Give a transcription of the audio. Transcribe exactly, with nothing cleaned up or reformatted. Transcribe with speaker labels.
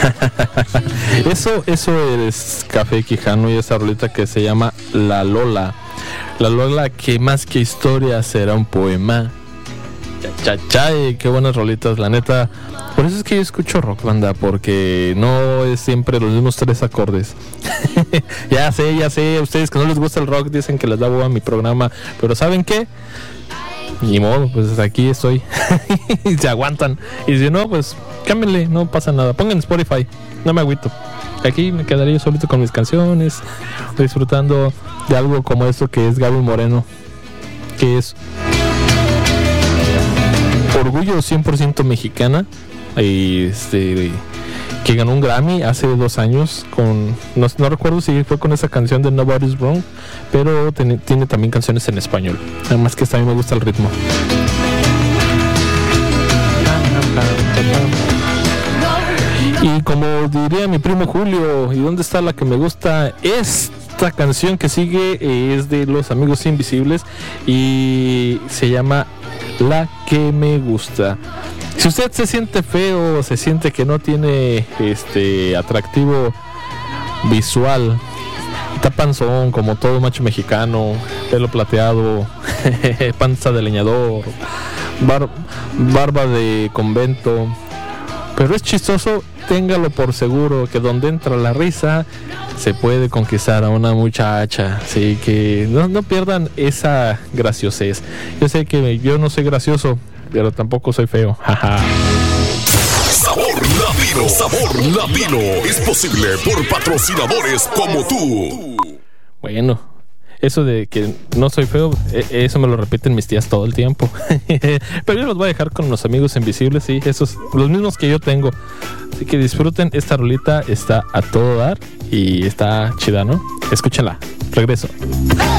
Speaker 1: Eso, eso es Café Quijano y esa rolita que se llama La Lola. La Lola, que más que historia será un poema. Cha, cha, cha, qué buenas rolitas, la neta. Por eso es que yo escucho rock, banda, porque no es siempre los mismos tres acordes. Ya sé, ya sé, a ustedes que no les gusta el rock dicen que les da boba mi programa, pero ¿saben qué? Ni modo, pues aquí estoy. Y se aguantan. Y si no, pues cámbienle, no pasa nada. Pongan Spotify, no me agüito. Aquí me quedaría yo solito con mis canciones, disfrutando de algo como esto que es Gaby Moreno, que es orgullo cien por ciento mexicana, y este, que ganó un Grammy hace dos años con, no, no recuerdo si fue con esa canción de Nobody's Wrong, pero tiene, tiene también canciones en español, además que también me gusta el ritmo. Y como diría mi primo Julio, ¿y dónde está la que me gusta? Esta canción que sigue es de Los Amigos Invisibles y se llama La que me gusta. Si usted se siente feo, se siente que no tiene este atractivo visual, está panzón como todo macho mexicano, pelo plateado, panza de leñador, bar- barba de convento, pero es chistoso, téngalo por seguro que donde entra la risa se puede conquistar a una muchacha, así que no, no pierdan esa graciosez. Yo sé que yo no soy gracioso, pero tampoco soy feo.
Speaker 2: Sabor Latino, Sabor Latino es posible por patrocinadores como tú.
Speaker 1: Bueno, eso de que no soy feo, eso me lo repiten mis tías todo el tiempo. Pero yo los voy a dejar con Los Amigos Invisibles, sí, esos, los mismos que yo tengo. Así que disfruten esta rolita, está a todo dar y está chida, ¿no? Escúchenla, regreso.